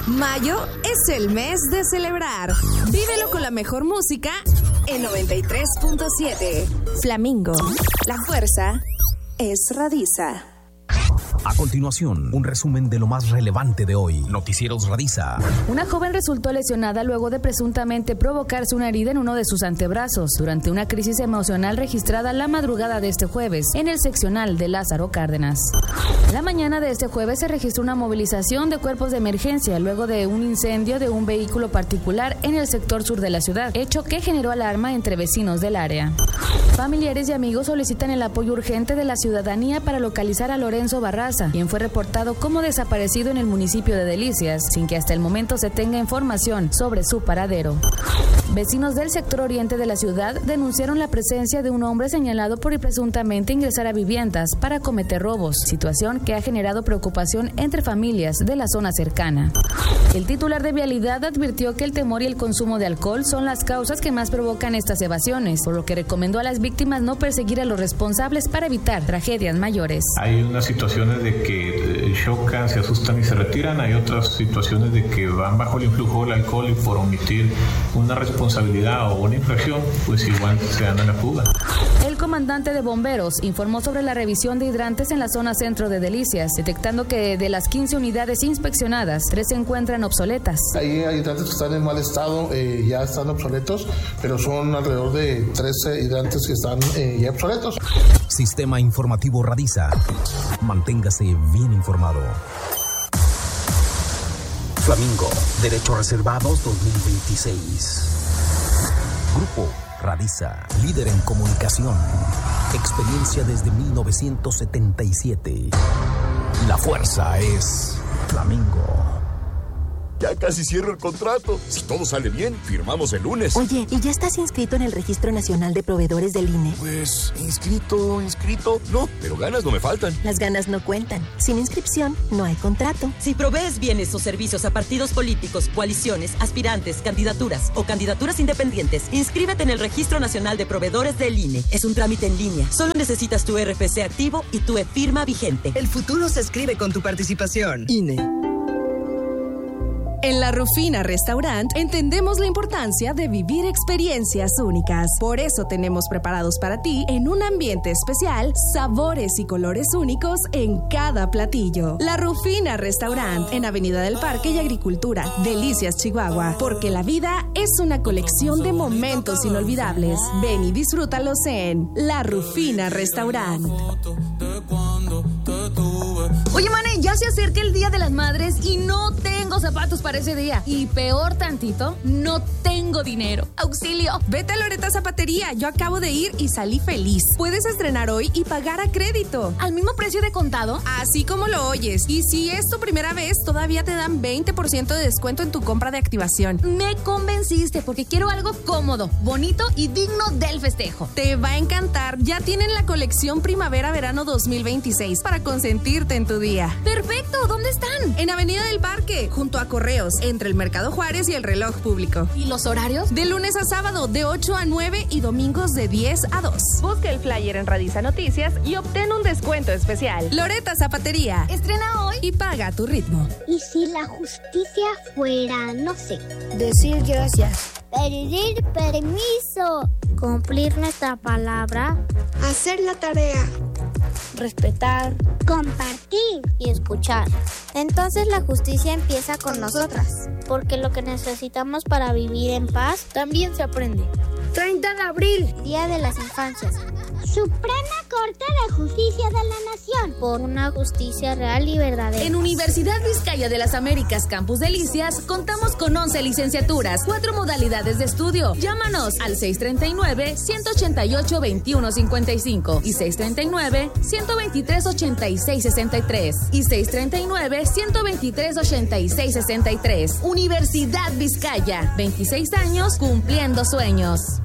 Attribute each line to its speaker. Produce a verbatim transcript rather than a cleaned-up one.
Speaker 1: Mayo es el mes de celebrar. Vívelo con la mejor música en noventa y tres punto siete. Flamingo. La fuerza es Radiza.
Speaker 2: A continuación, un resumen de lo más relevante de hoy. Noticieros Radiza.
Speaker 3: Una joven resultó lesionada luego de presuntamente provocarse una herida en uno de sus antebrazos durante una crisis emocional registrada la madrugada de este jueves en el seccional de Lázaro Cárdenas. La mañana de este jueves se registró una movilización de cuerpos de emergencia luego de un incendio de un vehículo particular en el sector sur de la ciudad, hecho que generó alarma entre vecinos del área. Familiares y amigos solicitan el apoyo urgente de la ciudadanía para localizar a Lorenzo Barraza, quien fue reportado como desaparecido en el municipio de Delicias, sin que hasta el momento se tenga información sobre su paradero. Vecinos del sector oriente de la ciudad denunciaron la presencia de un hombre señalado por presuntamente ingresar a viviendas para cometer robos, situación que ha generado preocupación entre familias de la zona cercana. El titular de Vialidad advirtió que el temor y el consumo de alcohol son las causas que más provocan estas evasiones, por lo que recomendó a las víctimas no perseguir a los responsables para evitar tragedias mayores.
Speaker 4: Hay unas situaciones de que chocan, se asustan y se retiran. Hay otras situaciones de que van bajo el influjo del alcohol y por omitir una responsabilidad o una infracción, pues igual se dan a la fuga.
Speaker 3: El comandante de bomberos informó sobre la revisión de hidrantes en la zona centro de Delicias, detectando que de las quince unidades inspeccionadas, tres se encuentran obsoletas.
Speaker 5: Ahí hay hidrantes que están en mal estado, eh, ya están obsoletos, pero son alrededor de trece hidrantes que están eh, ya obsoletos.
Speaker 2: Sistema Informativo Radiza. Manténgase bien informado. Flamingo, Derechos Reservados dos mil veintiséis. Grupo Radiza, líder en comunicación. Experiencia desde mil novecientos setenta y siete. La fuerza es Flamingo.
Speaker 6: Ya casi cierro el contrato. Si todo sale bien, firmamos el lunes.
Speaker 7: Oye, ¿y ya estás inscrito en el Registro Nacional de Proveedores del I N E?
Speaker 6: Pues, inscrito, inscrito. No, pero ganas no me faltan.
Speaker 7: Las ganas no cuentan. Sin inscripción, no hay contrato.
Speaker 8: Si provees bienes o servicios a partidos políticos, coaliciones, aspirantes, candidaturas o candidaturas independientes, inscríbete en el Registro Nacional de Proveedores del I N E. Es un trámite en línea. Solo necesitas tu R F C activo y tu e-firma vigente.
Speaker 9: El futuro se escribe con tu participación. I N E.
Speaker 1: En La Rufina Restaurant entendemos la importancia de vivir experiencias únicas. Por eso tenemos preparados para ti, en un ambiente especial, sabores y colores únicos en cada platillo. La Rufina Restaurant, en Avenida del Parque y Agricultura, Delicias, Chihuahua. Porque la vida es una colección de momentos inolvidables. Ven y disfrútalos en La Rufina Restaurant.
Speaker 3: Oye, Mane, ya se acerca el Día de las Madres y no tengo zapatos para ese día. Y peor tantito, no tengo dinero. ¡Auxilio!
Speaker 1: Vete a Loreta Zapatería. Yo acabo de ir y salí feliz. Puedes estrenar hoy y pagar a crédito.
Speaker 3: ¿Al mismo precio de contado?
Speaker 1: Así como lo oyes. Y si es tu primera vez, todavía te dan veinte por ciento de descuento en tu compra de activación.
Speaker 3: Me convenciste porque quiero algo cómodo, bonito y digno del festejo.
Speaker 1: Te va a encantar. Ya tienen la colección Primavera-Verano dos mil veintiséis para consentirte en tu día.
Speaker 3: ¡Perfecto! ¿Dónde están?
Speaker 1: En Avenida del Parque, junto a Correos, entre el Mercado Juárez y el Reloj Público.
Speaker 3: ¿Y los horarios?
Speaker 1: De lunes a sábado, de ocho a nueve y domingos de diez a dos. Busca el flyer en Radiza Noticias y obtén un descuento especial. Loreta Zapatería.
Speaker 3: Estrena hoy
Speaker 1: y paga a tu ritmo.
Speaker 10: ¿Y si la justicia fuera, no sé,
Speaker 11: decir gracias,
Speaker 10: pedir permiso, cumplir nuestra palabra,
Speaker 11: hacer la tarea,
Speaker 10: respetar, compartir y escuchar? Entonces la justicia empieza con nosotras, porque lo que necesitamos para vivir en paz también se aprende.
Speaker 11: treinta de abril,
Speaker 10: Día de las Infancias. Suprema Corte de Justicia de la Nación, por una justicia real y verdadera.
Speaker 3: En Universidad Vizcaya de las Américas Campus Delicias contamos con once licenciaturas, cuatro modalidades de estudio. Llámanos al seis tres nueve, uno ocho ocho, dos uno cinco cinco y seis tres nueve, uno dos tres, ocho seis seis tres y seis tres nueve, uno dos tres, ocho seis seis tres. Universidad Vizcaya, veintiséis años cumpliendo sueños.